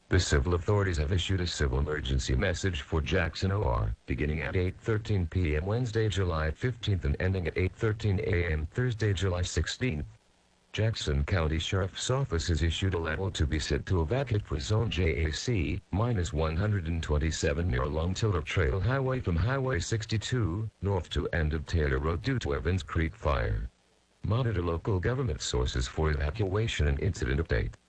The civil authorities have issued a civil emergency message for Jackson OR, beginning at 8:13 p.m. Wednesday, July 15th and ending at 8:13 a.m. Thursday, July 16th. Jackson County Sheriff's Office has issued a level to be set to evacuate for Zone JAC, -127 near along Tiller Trail Highway from Highway 62, north to end of Taylor Road due to Evans Creek Fire. Monitor local government sources for evacuation and incident update.